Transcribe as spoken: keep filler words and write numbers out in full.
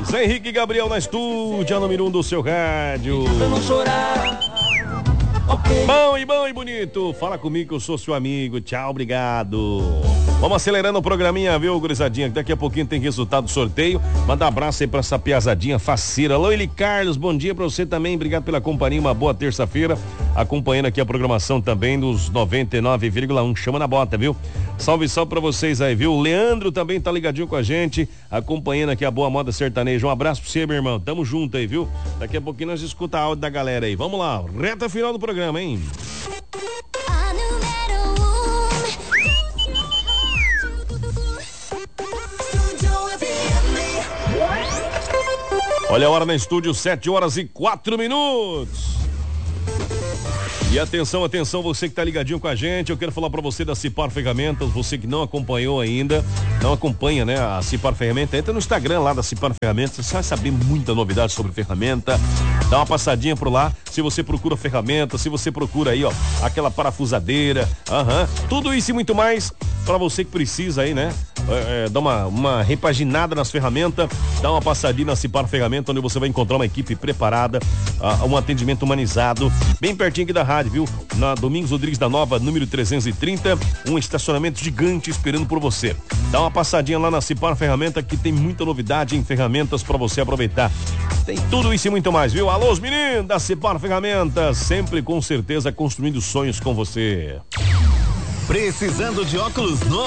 Zé Henrique e Gabriel na estúdio, a número um do seu rádio. Pra não chorar. Okay. Bom e bom e bonito, fala comigo que eu sou seu amigo, tchau, obrigado. Vamos acelerando o programinha, viu, gurizadinha, que daqui a pouquinho tem resultado do sorteio. Manda um abraço aí pra essa piazadinha faceira. Alô, Eli Carlos, bom dia pra você também, obrigado pela companhia, uma boa terça-feira, acompanhando aqui a programação também dos noventa e nove vírgula um, chama na bota, viu? Salve, salve pra vocês aí, viu? O Leandro também tá ligadinho com a gente, acompanhando aqui a boa moda sertaneja. Um abraço pra você, meu irmão, tamo junto aí, viu? Daqui a pouquinho nós escuta a áudio da galera aí. Vamos lá, reta final do programa, hein? Olha a hora no estúdio, sete horas e quatro minutos. E atenção, atenção, você que tá ligadinho com a gente, eu quero falar pra você da Cipar Ferramentas, você que não acompanhou ainda, não acompanha, né, a Cipar Ferramentas, entra no Instagram lá da Cipar Ferramentas, você vai saber muita novidade sobre ferramenta, dá uma passadinha por lá, se você procura ferramenta, se você procura aí, ó, aquela parafusadeira, aham, tudo isso e muito mais pra você que precisa aí, né, é, é, dá uma, uma repaginada nas ferramentas, dá uma passadinha na Cipar Ferramentas, onde você vai encontrar uma equipe preparada, uh, um atendimento humanizado, bem pertinho aqui da rádio, viu? Na Domingos Rodrigues da Nova, número trezentos e trinta, um estacionamento gigante esperando por você. Dá uma passadinha lá na Cipar Ferramenta, que tem muita novidade em ferramentas pra você aproveitar. Tem tudo isso e muito mais, viu? Alô, os meninos da Cipar Ferramentas, sempre com certeza construindo sonhos com você. Precisando de óculos novos?